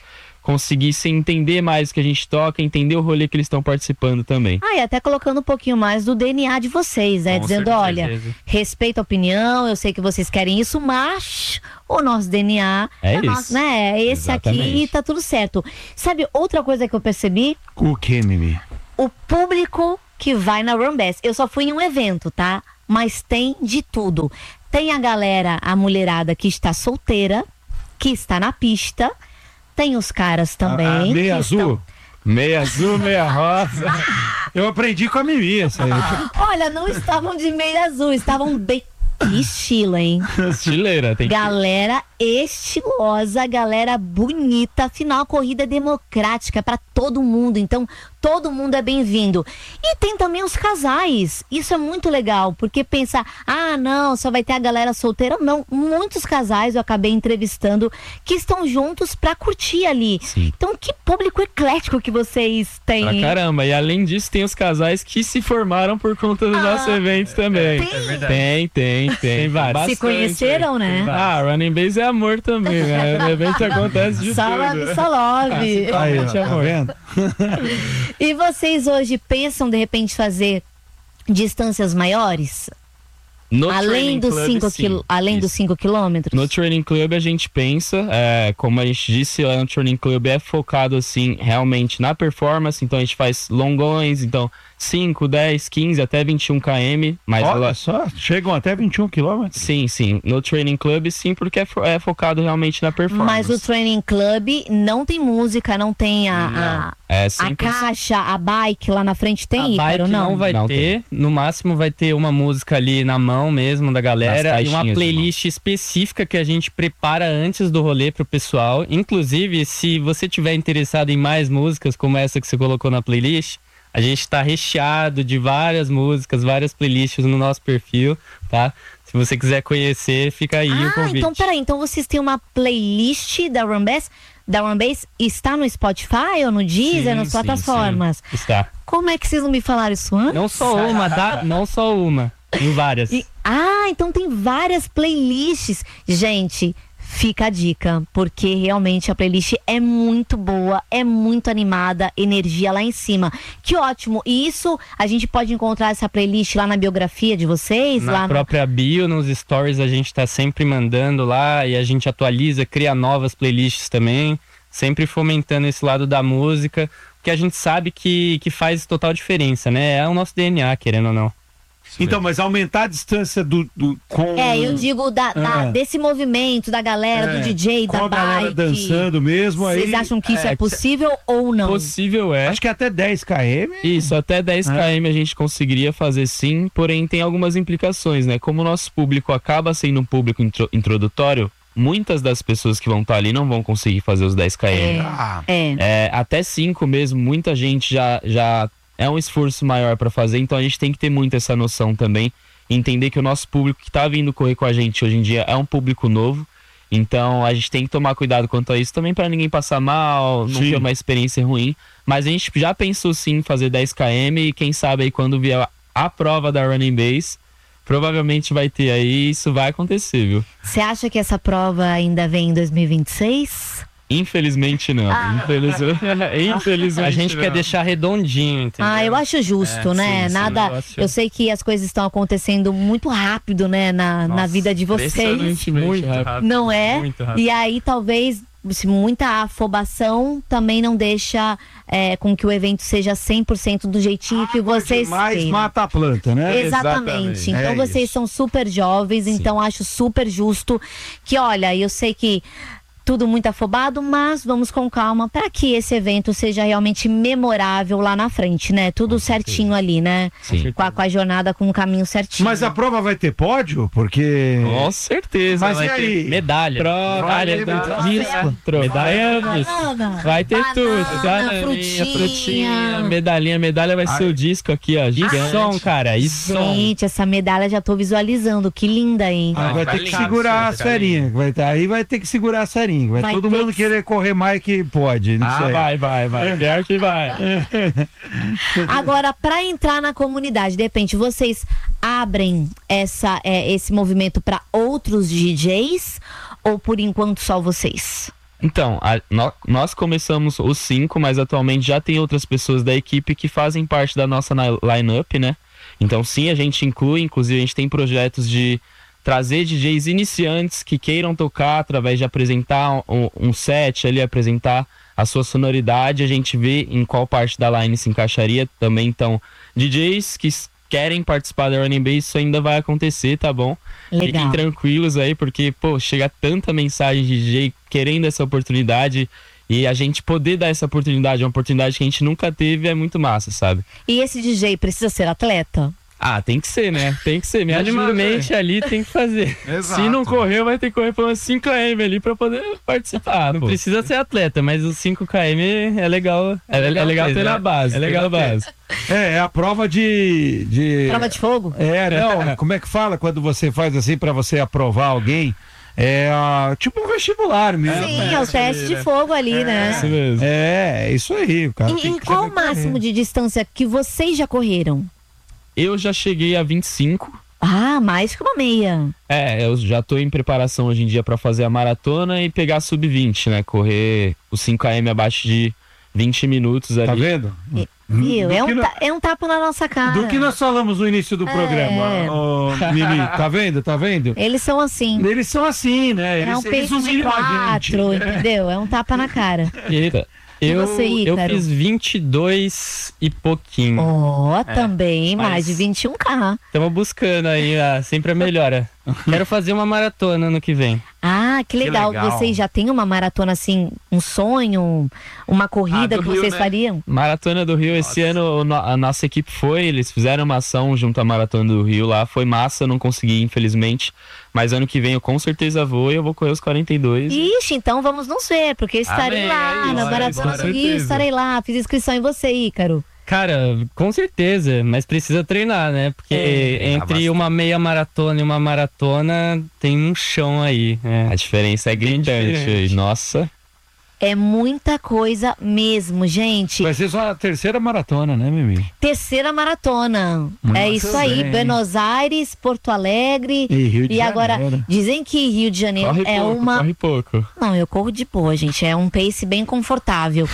conseguissem entender mais o que a gente toca, entender o rolê que eles estão participando também. Ah, e até colocando um pouquinho mais do D N A de vocês, né? Com Dizendo, certeza. olha, respeito a opinião, eu sei que vocês querem isso, mas o nosso D N A é, é isso. Nosso, né? É esse Exatamente. Aqui e tá tudo certo. Sabe, outra coisa que eu percebi? O que, Mimi? O público que vai na Runbass. Eu só fui em um evento, tá? Mas tem de tudo. Tem a galera, a mulherada que está solteira, que está na pista. Tem os caras também. A, a meia azul? Estão... Meia azul, meia rosa. Eu aprendi com a Mimi essa aí. Olha, não estavam de meia azul, estavam bem... Que estilo, hein? Estileira, tem Galera que... estilosa, galera bonita. Afinal, a corrida é democrática para todo mundo. Então, todo mundo é bem-vindo. E tem também os casais. Isso é muito legal, porque pensa, ah, não, só vai ter a galera solteira. Não, muitos casais eu acabei entrevistando que estão juntos para curtir ali. Sim. Então, que público eclético que vocês têm. Pra caramba. E além disso, tem os casais que se formaram por conta do ah, nosso evento também. Tem, é verdade. Tem, tem, tem vários. Se conheceram, né? Ah, Running Bass é amor também, né? No evento acontece de só tudo. Só love. Ah, aí, ó, amor. E vocês hoje pensam, de repente, fazer distâncias maiores? No além dos cinco quil... além dos cinco quilômetros? No Training Club a gente pensa, é, como a gente disse, o Training Club é focado assim realmente na performance, então a gente faz longões, então cinco, dez, quinze, até vinte e um quilômetros. Mas Olha ela... só, chegam até vinte e um quilômetros? Sim, sim. No Training Club sim, porque é, fo é focado realmente na performance. Mas o Training Club não tem música, não tem a, não. a, é a caixa, a bike lá na frente tem, a Ícaro, bike não? não vai não ter, tem. No máximo vai ter uma música ali na mão mesmo da galera e uma playlist específica que a gente prepara antes do rolê pro pessoal. Inclusive, se você tiver interessado em mais músicas como essa que você colocou na playlist, a gente tá recheado de várias músicas, várias playlists no nosso perfil, tá? Se você quiser conhecer, fica aí ah, o convite. Então, peraí, então vocês têm uma playlist da Runbass? Da Runbass está no Spotify ou no Deezer, sim, nas plataformas? Sim, sim. Está. Como é que vocês não me falaram isso antes? Não só uma, tá? Não só uma, tem várias. E, ah, então tem várias playlists. Gente, fica a dica, porque realmente a playlist é muito boa, é muito animada, energia lá em cima. Que ótimo! E isso, a gente pode encontrar essa playlist lá na biografia de vocês? Na lá própria no... bio, nos stories, a gente tá sempre mandando lá e a gente atualiza, cria novas playlists também, sempre fomentando esse lado da música, que a gente sabe que, que faz total diferença, né? É o nosso D N A, querendo ou não. Então, mas aumentar a distância do, do com... É, eu digo da, da, é. desse movimento da galera, é. do D J, com da a galera bike. dançando mesmo. Vocês aí... acham que isso é, é possível ou não? Possível é. Acho que até dez quilômetros. Isso, até dez quilômetros a gente conseguiria fazer sim, porém tem algumas implicações, né? Como o nosso público acaba sendo um público intro introdutório, muitas das pessoas que vão estar ali não vão conseguir fazer os dez quilômetros. É. é. É, até cinco mesmo, muita gente já, já é um esforço maior para fazer, então a gente tem que ter muito essa noção também. Entender que o nosso público que tá vindo correr com a gente hoje em dia é um público novo, então a gente tem que tomar cuidado quanto a isso também para ninguém passar mal, não sim. ter uma experiência ruim, mas a gente já pensou sim em fazer dez quilômetros e quem sabe aí quando vier a prova da Running Bass, provavelmente vai ter aí, isso vai acontecer, viu? Você acha que essa prova ainda vem em dois mil e vinte e seis? Infelizmente não. Ah. Infelizmente, infelizmente a gente não. quer deixar redondinho, entendeu? Ah, eu acho justo, é, né? Sim, Nada. Sim, eu, eu sei que as coisas estão acontecendo muito rápido, né? Na, Nossa, na vida de vocês. Muito rápido. Não é? Muito rápido. E aí talvez muita afobação também não deixa é, com que o evento seja cem por cento do jeitinho ah, que vocês mais têm. Mata a planta, né? Exatamente. Exatamente. Então é vocês isso. são super jovens, sim. Então acho super justo que, olha, eu sei que tudo muito afobado, mas vamos com calma para que esse evento seja realmente memorável lá na frente, né? Tudo com certinho certeza. ali, né? Sim. Com a, com a jornada com o caminho certinho. Mas a prova vai ter pódio? Porque... Com certeza. Mas vai e aí? Ter medalha. Medalha. Medalha. Vai ter banana, tudo. Frutinha. frutinha. Medalhinha. Medalha vai Ai. ser o disco aqui, ó. E som, cara. E som. Gente, essa medalha já tô visualizando. Que linda, hein? Ah, vai, vai ter que segurar as ferinhas. Vai ter, aí vai ter que segurar a seringa. Vai, vai todo mundo que... querer correr mais que pode. Não ah, sei. vai, vai, vai. Pior que vai. Agora, para entrar na comunidade, de repente, vocês abrem essa, é, esse movimento para outros D Js ou por enquanto só vocês? Então, a, no, nós começamos os cinco, mas atualmente já tem outras pessoas da equipe que fazem parte da nossa line-up, né? Então sim, a gente inclui, inclusive a gente tem projetos de trazer D Js iniciantes que queiram tocar através de apresentar um, um set ali, apresentar a sua sonoridade, a gente vê em qual parte da line se encaixaria também. Então, D Js que querem participar da Running Bass, isso ainda vai acontecer, tá bom? Legal. Fiquem tranquilos aí, porque, pô, chega tanta mensagem de D J querendo essa oportunidade, e a gente poder dar essa oportunidade, uma oportunidade que a gente nunca teve, é muito massa, sabe? E esse D J precisa ser atleta? Ah, tem que ser, né? Tem que ser. Minimamente ali tem que fazer. Exato. Se não correr, vai ter que correr por uns cinco quilômetros ali pra poder participar. Não pô. precisa ser atleta, mas os cinco quilômetros é legal. É, é legal, é legal ter na base. É legal a base. É, é a prova de, de... Prova de fogo? É, não, como é que fala quando você faz assim pra você aprovar alguém? É uh, tipo um vestibular mesmo. Sim, é, é o teste de fogo ali, é, né? Isso mesmo. É, isso aí. O cara e tem e que qual o máximo correr. de distância que vocês já correram? Eu já cheguei a vinte e cinco. Ah, mais que uma meia. É, eu já tô em preparação hoje em dia pra fazer a maratona e pegar sub vinte, né? Correr os cinco quilômetros abaixo de vinte minutos ali. Tá vendo? E, viu? É um, no... ta, é um tapa na nossa cara. Do que nós falamos no início do é. programa, oh, Mimi, tá vendo? Tá vendo? Eles são assim. Eles são assim, né? Eles, é um peito de quatro, entendeu? É um tapa na cara. Eita. Eu, você, eu fiz vinte e dois e pouquinho. Ó, oh, é, também, mas... mais de vinte e um K. Estamos buscando aí a, sempre a melhora. Quero fazer uma maratona ano que vem. Ah, que legal. que legal. Vocês já têm uma maratona assim, um sonho, uma corrida ah, que Rio, vocês né? fariam? Maratona do Rio, nossa. Esse ano a nossa equipe foi, eles fizeram uma ação junto à Maratona do Rio lá, foi massa, não consegui infelizmente, mas ano que vem eu com certeza vou e eu vou correr os quarenta e dois. Ixi, então vamos nos ver, porque estarei Amém, lá aí, na Maratona do Rio, estarei lá, fiz inscrição em você, Ícaro. Cara, com certeza, mas precisa treinar, né? Porque é, entre uma meia maratona e uma maratona tem um chão aí. É. A diferença é gritante. Nossa. É muita coisa mesmo, gente. Vai ser só a terceira maratona, né, Mimi? Terceira maratona. Nossa, é isso aí. Bem. Buenos Aires, Porto Alegre. E Rio de e agora, Janeiro. Dizem que Rio de Janeiro corre é pouco, uma. Corre pouco. Não, eu corro de boa, gente. É um pace bem confortável.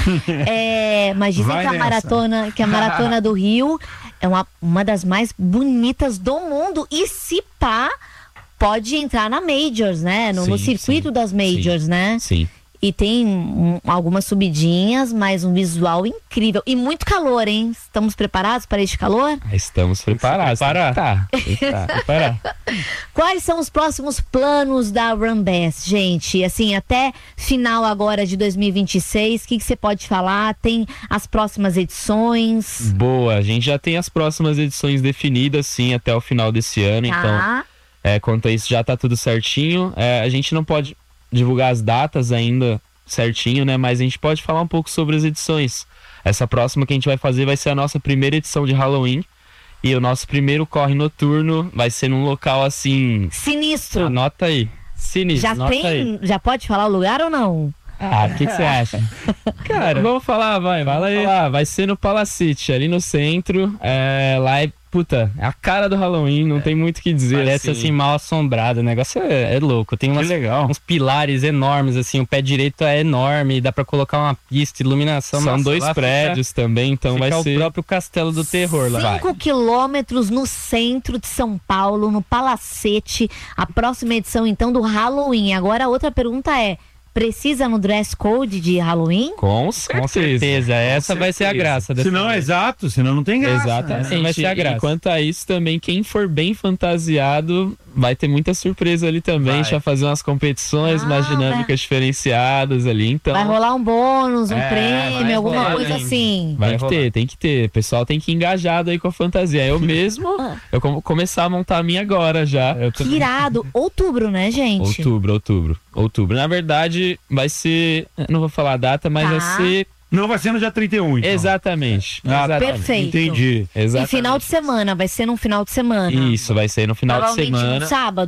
é, mas dizem Vai que a nessa. maratona, que a maratona do Rio é uma, uma das mais bonitas do mundo. E se pá, pode entrar na Majors, né? No, sim, no circuito sim. das Majors, sim. né? Sim. E tem um, algumas subidinhas, mas um visual incrível. E muito calor, hein? Estamos preparados para este calor? Estamos preparados. Preparar. Tá. Preparar. Quais são os próximos planos da Run Bass, gente? Assim, até final agora de dois mil e vinte e seis, o que, que você pode falar? Tem as próximas edições? Boa, a gente já tem as próximas edições definidas, sim, até o final desse ano. Tá. Então, é, quanto a isso, já tá tudo certinho. É, a gente não pode divulgar as datas ainda certinho, né? Mas a gente pode falar um pouco sobre as edições. Essa próxima que a gente vai fazer vai ser a nossa primeira edição de Halloween. E o nosso primeiro corre noturno vai ser num local assim... sinistro. Anota aí. Sinistro. Já Anota tem... aí. Já pode falar o lugar ou não? Ah, o que você acha? Cara, vamos falar, vai. Fala aí. Falar. Vai ser no Palacete, ali no centro. É, lá é, puta, é a cara do Halloween, não é. tem muito o que dizer. Parece assim, mal assombrado. O negócio é, é louco. Tem umas, legal. uns pilares enormes, assim. O pé direito é enorme. Dá pra colocar uma pista, iluminação. São nossa, dois prédios fica, também, então vai ser... o próprio Castelo do Terror lá. Cinco quilômetros no centro de São Paulo, no Palacete. A próxima edição, então, do Halloween. Agora, a outra pergunta é... Precisa no dress code de Halloween? Com certeza. Com certeza. Essa Com vai certeza. ser a graça. Se não é exato, senão não tem graça. Exatamente. Essa vai ser a graça. E quanto a isso também, quem for bem fantasiado vai ter muita surpresa ali também. Vai. A gente vai fazer umas competições, ah, umas dinâmicas é. diferenciadas ali. Então... Vai rolar um bônus, um é, prêmio, alguma rolar, coisa assim. Vai, vai ter, tem que ter. O pessoal tem que ir engajado aí com a fantasia. Eu mesmo, eu vou começar a montar a minha agora já. Eu tô... Que irado. Outubro, né, gente? Outubro, outubro. Outubro. Na verdade, vai ser... Não vou falar a data, mas tá. vai ser... Não vai ser no dia trinta e um, então. Exatamente. Ah, exatamente. Perfeito. Entendi. Exatamente. E final de semana, vai ser no final de semana. Isso, vai ser no final de semana. No sábado.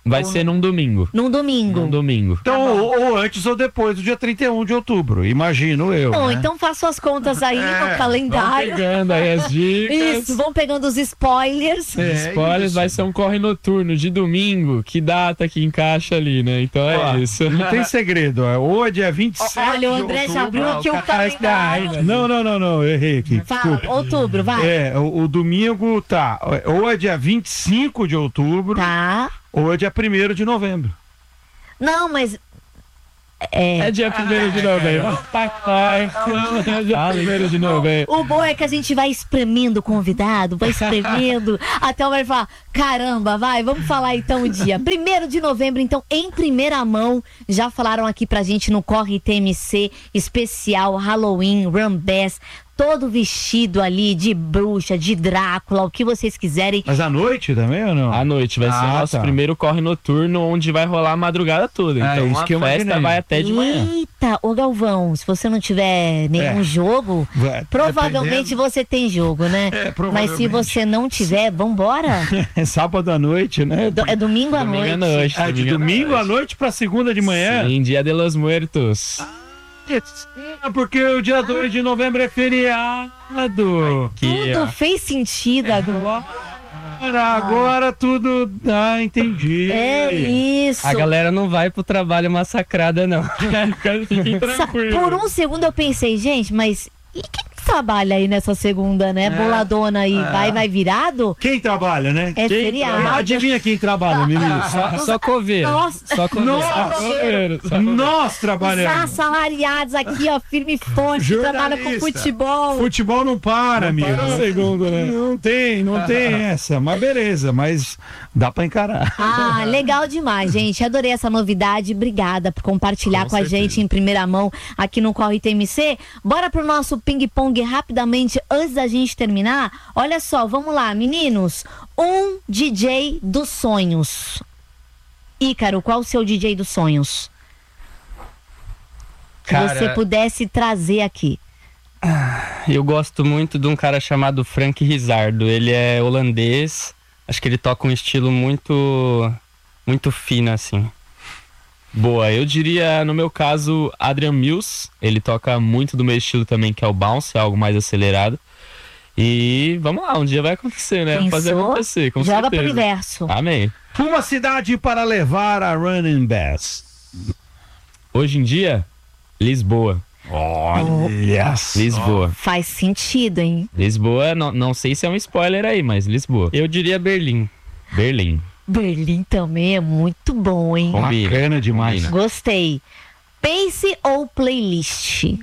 Vai ser num domingo. Num domingo. Num domingo. Então, Tá ou, ou antes ou depois do dia trinta e um de outubro, imagino eu. Bom, né? então façam as contas aí É, no calendário. Vão pegando aí as dicas. Isso, vão pegando os spoilers. É, Spoilers, isso. vai ser um corre noturno de domingo. Que data que encaixa ali, né? Então é Ó, isso. Não tem segredo, ó. Ou é dia vinte e sete Olha, o de André já outubro. abriu aqui o calendário. Não, não, não, não, eu errei aqui. Fala, Desculpa. outubro, vai. É, o, o domingo tá, ou é dia vinte e cinco de outubro, Tá. ou é dia primeiro de novembro. Não, mas... É... É dia primeiro de novembro. É dia primeiro de novembro. O bom é que a gente vai espremendo o convidado, vai espremendo, até o vai falar, caramba, vai, vamos falar então o dia. Primeiro de novembro, então, em primeira mão, já falaram aqui pra gente no Corre T M C, especial Halloween, Rambés, todo vestido ali de bruxa, de Drácula, o que vocês quiserem. Mas à noite também ou não? À noite vai ser Ah, o nosso tá. primeiro corre noturno, onde vai rolar a madrugada toda. É, Então isso a que eu festa imaginei. vai até de manhã. Eita, ô Galvão, se você não tiver nenhum É. jogo, Vai, provavelmente dependendo. você tem jogo, né? É, Mas provavelmente. se você não tiver, vambora. É sábado à noite, né? Do- É domingo à Domingo noite. à noite. Ah, de domingo à noite pra segunda de manhã? Sim, dia de los muertos. Ah, porque o dia dois de novembro é feriado. Que, Tudo ó, fez sentido agora. Agora, agora tudo. Ah, entendi. É isso. A galera não vai pro trabalho massacrada, não. Fiquem Sa- tranquilos. Por um segundo eu pensei, gente, mas e quem trabalha aí nessa segunda, né? Boladona aí, vai, vai virado? Quem trabalha, né? É Quem feriado. trabalha? Adivinha quem trabalha, menino? Só, só coveiro. Nossa. Só coveiro. Nós Os trabalhamos. assalariados aqui, ó, firme e forte, Jornalista. trabalham com futebol. Futebol não para, amigo. um segundo, né? Não tem, não tem essa. Mas beleza, mas dá pra encarar. Ah, legal demais, gente. Adorei essa novidade. Obrigada por compartilhar com, Com a certeza. gente em primeira mão aqui no Corre T M C. Bora pro nosso ping-pong rapidamente antes da gente terminar. Olha só, vamos lá, meninos. Um D J dos sonhos. Ícaro, qual o seu D J dos sonhos? Que Cara, você pudesse trazer aqui. eu gosto muito de um cara chamado Frank Rizardo. Ele é holandês. Acho que ele toca um estilo muito, muito fino, assim. Boa, eu diria, no meu caso, Adrian Mills. Ele toca muito do meu estilo também, que é o bounce, é algo mais acelerado. E vamos lá, um dia vai acontecer, né? Vamos fazer Pensou? acontecer, com Joga pro certeza. universo. Amém. Uma cidade para levar a Running Bass. Hoje em dia, Lisboa. Olha. Lisboa. Faz sentido, hein? Lisboa, não, não sei se é um spoiler aí, mas Lisboa. Eu diria Berlim. Berlim. Berlim também é muito bom, hein? Combina. Bacana demais. Combina. Gostei. Pace ou playlist?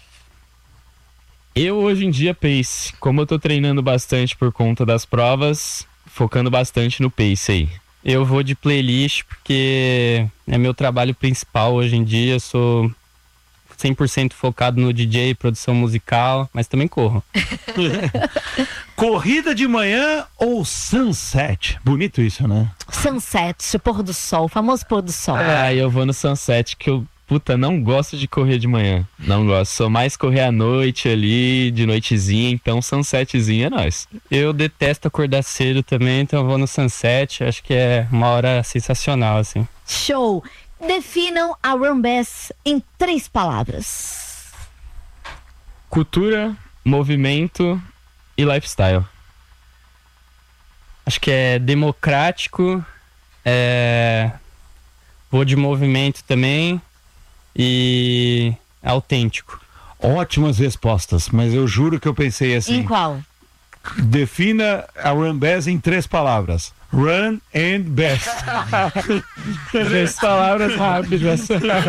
Eu hoje em dia pace, como eu tô treinando bastante por conta das provas, focando bastante no pace aí. Eu vou de playlist porque é meu trabalho principal hoje em dia. Eu sou cem por cento focado no D J, produção musical, mas também corro. Corrida de manhã ou sunset? Bonito isso, né? Sunset, pôr do sol, o famoso pôr do sol. Ah, eu vou no sunset, que eu, puta, não gosto de correr de manhã. Não gosto, sou mais correr à noite ali, de noitezinha, então sunsetzinho é nóis. Eu detesto acordar cedo também, então eu vou no sunset. Acho que é uma hora sensacional, assim. Show! Definam a Rambés em três palavras. Cultura, movimento e lifestyle. Acho que é democrático, é... vou de movimento também e autêntico. Ótimas respostas, mas eu juro que eu pensei Em assim. qual? Defina a Run Bass em três palavras. Run and Bass. Três palavras rápidas.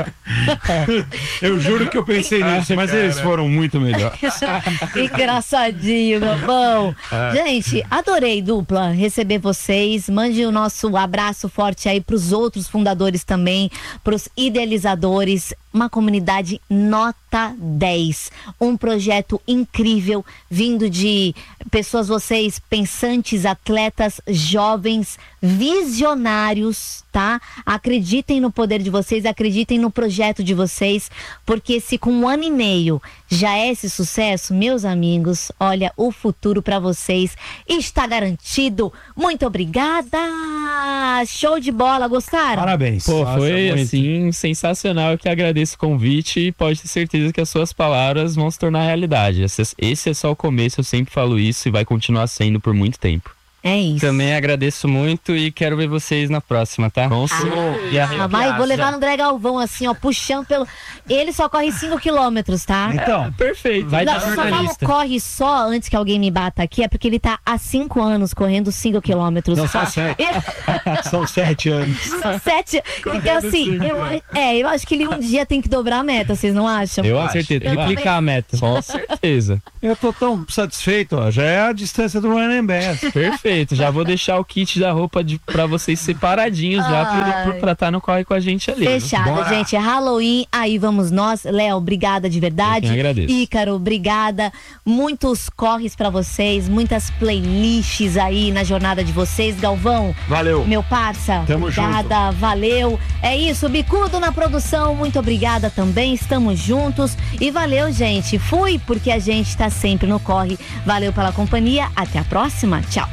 Eu juro que eu pensei nisso, mas eles foram muito melhores. Engraçadinho, meu bom. Gente, adorei, dupla, receber vocês. Mande o nosso abraço forte aí pros outros fundadores também, pros idealizadores. Uma comunidade nota dez. Um projeto incrível, vindo de pessoas, vocês pensantes, atletas, jovens, jovens visionários, tá? Acreditem no poder de vocês, acreditem no projeto de vocês, porque se com um ano e meio já é esse sucesso, meus amigos, olha, o futuro para vocês está garantido. Muito obrigada! Show de bola, gostaram? Parabéns. Pô, Nossa, foi muito. assim, sensacional. Eu que agradeço o convite e pode ter certeza que as suas palavras vão se tornar realidade. Esse, esse é só o começo, eu sempre falo isso e vai continuar sendo por muito tempo. É isso. Também agradeço muito e quero ver vocês na próxima, tá? Com certeza. Ah, vai, vou levar no André Galvão, assim, ó, puxando pelo... Ele só corre cinco quilômetros, tá? Então, Perfeito. Vai Não, dar só falo jornalista. corre só antes que alguém me bata aqui, é porque ele tá há cinco anos correndo cinco quilômetros. não, são sete. São sete anos. São sete. Então, assim, eu, é, eu acho que ele um dia tem que dobrar a meta, vocês não acham? Eu Com acho. certeza, Eu triplicar a meta. Com certeza. Eu tô tão satisfeito, ó. Já é a distância do Running Bass. Perfeito. Já vou deixar o kit da roupa de, pra vocês separadinhos já Ai. pro, pro, pra estar no corre com a gente ali. Fechado, Bora. gente. É Halloween, aí vamos nós. Léo, obrigada de verdade. Eu que agradeço. Ícaro, obrigada. Muitos corres pra vocês, muitas playlists aí na jornada de vocês. Galvão, Valeu. meu parça, Tamo obrigada, valeu. É isso, Bicudo na produção, muito obrigada também. Estamos juntos e valeu, gente. Fui porque a gente tá sempre no corre. Valeu pela companhia. Até a próxima. Tchau.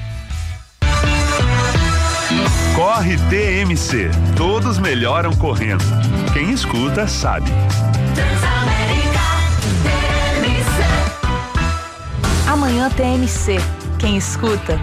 Corre T M C. Todos melhoram correndo. Quem escuta sabe. Amanhã T M C. Quem escuta